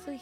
So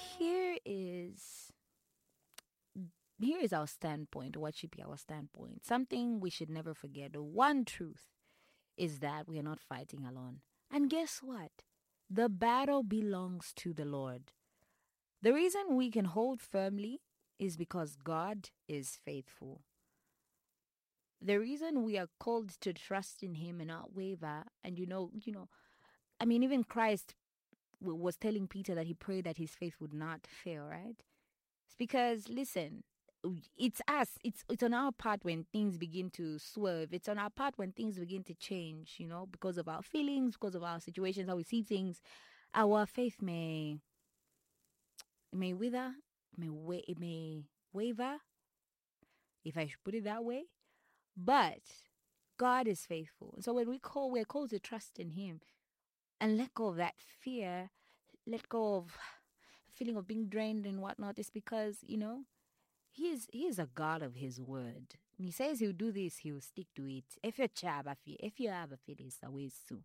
here is our standpoint. What should be our standpoint? Something we should never forget. The one truth is that we are not fighting alone. And guess what? The battle belongs to the Lord. The reason we can hold firmly is because God is faithful. The reason we are called to trust in Him and not waver, and even Christ was telling Peter that he prayed that his faith would not fail, right? It's because, listen, it's us. It's on our part when things begin to swerve. It's on our part when things begin to change, because of our feelings, because of our situations, how we see things. Our faith may wither, it may waver, if I should put it that way. But God is faithful. So when we're called to trust in Him and let go of that fear, let go of the feeling of being drained and whatnot. It's because, He is a God of His word. And He says He'll do this, He'll stick to it. If you have a feel, it's a way so.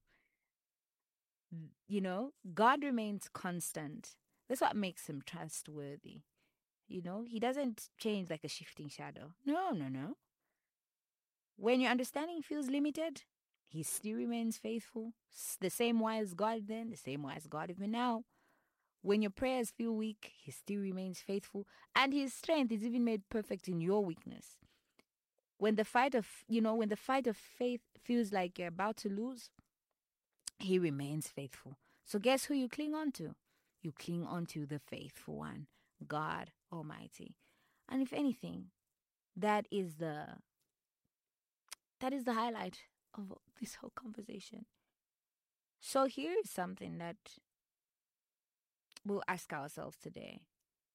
God remains constant. That's what makes Him trustworthy. He doesn't change like a shifting shadow. No. When your understanding feels limited, He still remains faithful. The same wise God then, the same wise God even now. When your prayers feel weak, He still remains faithful. And His strength is even made perfect in your weakness. When the fight of faith feels like you're about to lose, He remains faithful. So guess who you cling on to? You cling on to the faithful one, God Almighty. And if anything, that is the highlight of this whole conversation. So here is something that we'll ask ourselves today.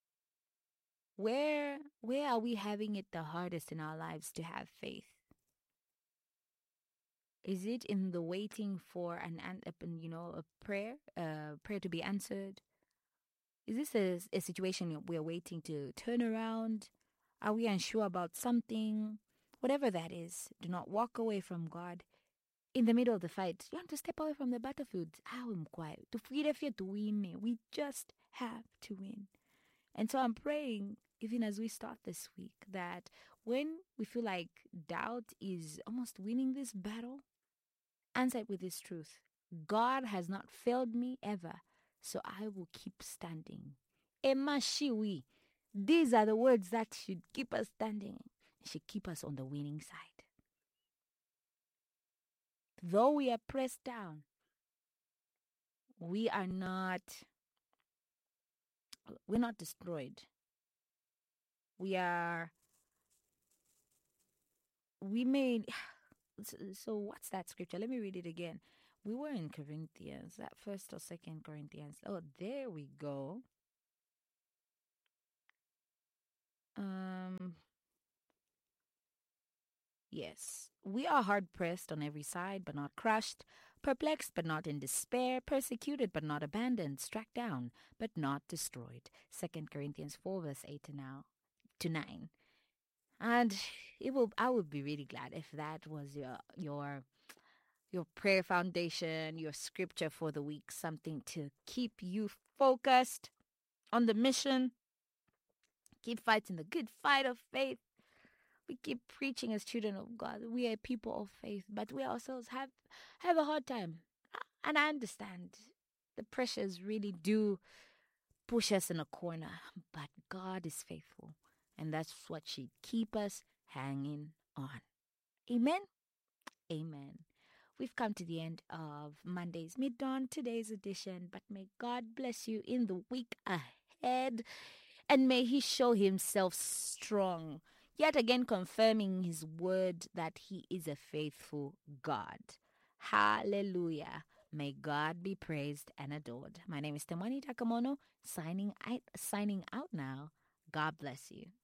Where are we having it the hardest in our lives to have faith? Is it in the waiting for a prayer to be answered? Is this a situation we're waiting to turn around? Are we unsure about something? Whatever that is, do not walk away from God in the middle of the fight. You want to step away from the battlefield. I'm quiet. To win. We just have to win. And so I'm praying, even as we start this week, that when we feel like doubt is almost winning this battle, answer it with this truth. God has not failed me ever, so I will keep standing. Emashiwi. These are the words that should keep us standing. Should keep us on the winning side. Though we are pressed down, we're not destroyed. We may. So what's that scripture? Let me read it again. We were in Corinthians, that 1st or 2nd Corinthians. Oh, there we go. Yes, we are hard pressed on every side, but not crushed, perplexed, but not in despair, persecuted, but not abandoned, struck down, but not destroyed. 2nd Corinthians 4, verse 8 to 9. And I would be really glad if that was your prayer foundation, your scripture for the week, something to keep you focused on the mission. Keep fighting the good fight of faith. We keep preaching as children of God. We are people of faith, but we ourselves have a hard time. And I understand the pressures really do push us in a corner, but God is faithful. And that's what should keep us hanging on. Amen? Amen. We've come to the end of Monday's Mid-Dawn, today's edition, but may God bless you in the week ahead, and may He show Himself strong, yet again confirming His word that He is a faithful God. Hallelujah. May God be praised and adored. My name is Temwani Takamono, signing out now. God bless you.